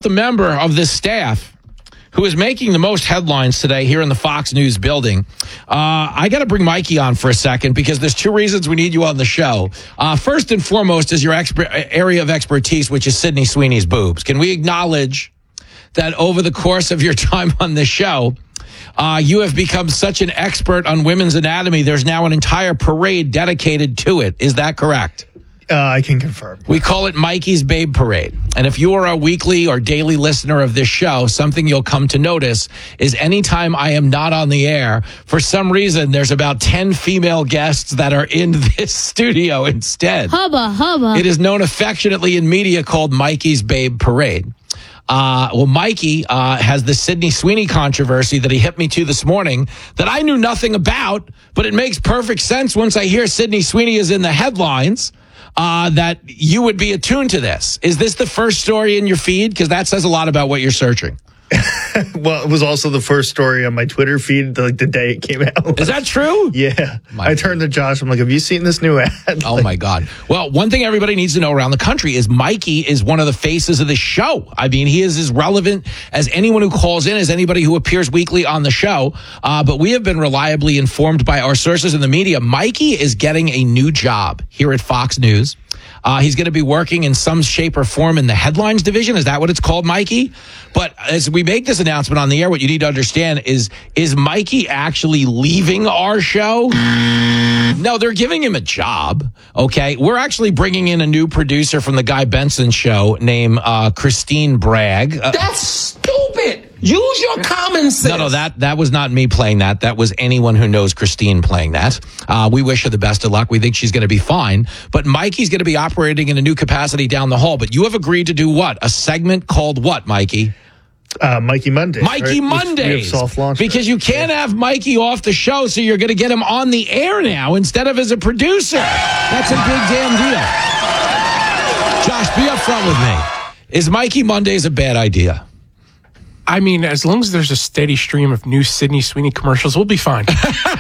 the member of this staff who is making the most headlines today here in the Fox News building. I got to bring Mikey on for a second because there's two reasons we need you on the show. First and foremost is your area of expertise, which is Sydney Sweeney's boobs. Can we acknowledge that over the course of your time on the show, you have become such an expert on women's anatomy, there's now an entire parade dedicated to it. Is that correct? I can confirm. We call it Mikey's Babe Parade. And if you are a weekly or daily listener of this show, something you'll come to notice is anytime I am not on the air, for some reason, there's about 10 female guests that are in this studio instead. Hubba, hubba. It is known affectionately in media called Mikey's Babe Parade. Well, Mikey has the Sydney Sweeney controversy that he hit me to this morning that I knew nothing about, but it makes perfect sense once I hear Sydney Sweeney is in the headlines. That you would be attuned to this. Is this the first story in your feed? Because that says a lot about what you're searching. Well, it was also the first story on my Twitter feed the day it came out. Is that true? Yeah. I turned to Josh. I'm like, have you seen this new ad? Oh, my God. Well, one thing everybody needs to know around the country is Mikey is one of the faces of the show. I mean, he is as relevant as anyone who calls in, as anybody who appears weekly on the show. But we have been reliably informed by our sources in the media. Mikey is getting a new job here at Fox News. He's going to be working in some shape or form in the headlines division. Is that what it's called, Mikey? But as we make this announcement on the air, what you need to understand is Mikey actually leaving our show? No, they're giving him a job. Okay. We're actually bringing in a new producer from the Guy Benson show named Christine Bragg. That's stupid. Use your common sense. No, that was not me playing that. That was anyone who knows Christine playing that. We wish her the best of luck. We think she's going to be fine. But Mikey's going to be operating in a new capacity down the hall. But you have agreed to do what? A segment called what, Mikey? Mikey Mondays. Mikey Mondays. We have soft launch. Because you can't have Mikey off the show, so you're going to get him on the air now instead of as a producer. That's a big damn deal. Josh, be upfront with me. Is Mikey Mondays a bad idea? I mean, as long as there's a steady stream of new Sydney Sweeney commercials, we'll be fine.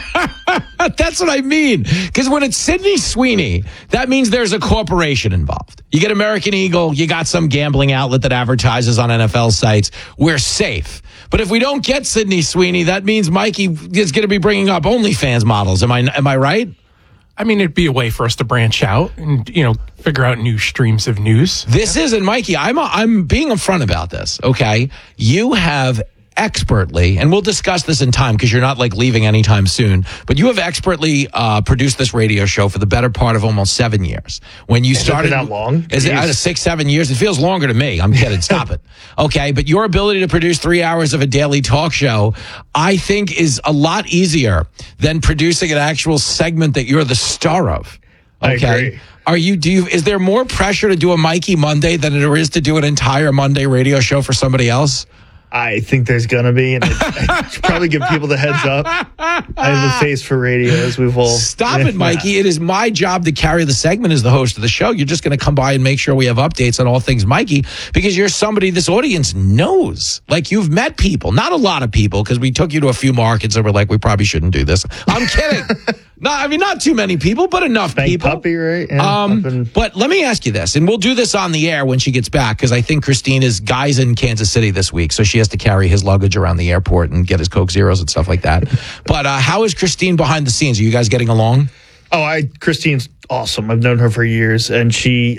That's what I mean. Because when it's Sydney Sweeney, that means there's a corporation involved. You get American Eagle, you got some gambling outlet that advertises on NFL sites. We're safe. But if we don't get Sydney Sweeney, that means Mikey is going to be bringing up OnlyFans models. Am I right? I mean, it'd be a way for us to branch out and, figure out new streams of news. This isn't, Mikey, I'm being upfront about this, okay? You have expertly, and we'll discuss this in time because you're not leaving anytime soon, but you have expertly produced this radio show for the better part of almost 7 years. When you started, that long? Is it 6-7 years? It feels longer to me. I'm kidding. Stop it. Okay, but your ability to produce 3 hours of a daily talk show, I think, is a lot easier than producing an actual segment that you're the star of. Okay. I agree. Is there more pressure to do a Mikey Monday than there is to do an entire Monday radio show for somebody else? I think there's going to be, and I should probably give people the heads up. I have a face for radio, as we've all... Stop it, Mikey. It is my job to carry the segment as the host of the show. You're just going to come by and make sure we have updates on all things Mikey, because you're somebody this audience knows. You've met people. Not a lot of people, because we took you to a few markets and we're like, we probably shouldn't do this. I'm kidding. No, I mean, not too many people, but enough people. Puppy, right? Yeah, but let me ask you this, and we'll do this on the air when she gets back, because I think Christine is guys in Kansas City this week, so she has to carry his luggage around the airport and get his Coke Zeros and stuff like that. But how is Christine behind the scenes? Are you guys getting along? Christine's awesome. I've known her for years, and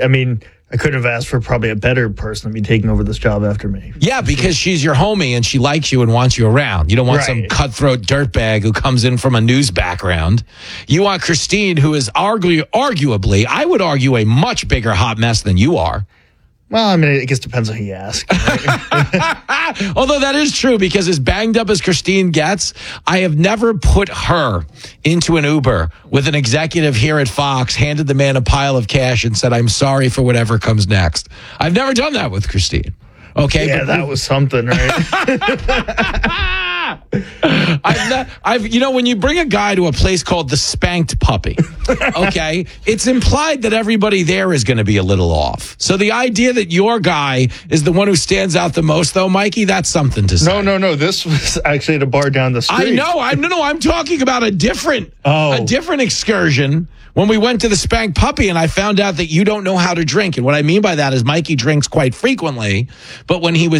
I couldn't have asked for probably a better person to be taking over this job after me. Yeah, because she's your homie and she likes you and wants you around. You don't want some cutthroat dirtbag who comes in from a news background. You want Christine, who is arguably, I would argue, a much bigger hot mess than you are. Well, I mean, I guess it depends on who you ask. Right? Although that is true, because as banged up as Christine gets, I have never put her into an Uber with an executive here at Fox, handed the man a pile of cash and said, I'm sorry for whatever comes next. I've never done that with Christine. Okay. Yeah, that was something, right? When you bring a guy to a place called the Spanked Puppy, okay, it's implied that everybody there is going to be a little off. So the idea that your guy is the one who stands out the most, though, Mikey, that's something to say. No. This was actually at a bar down the street. I know. I'm talking about a different excursion. When we went to the Spanked Puppy and I found out that you don't know how to drink. And what I mean by that is Mikey drinks quite frequently, but when he was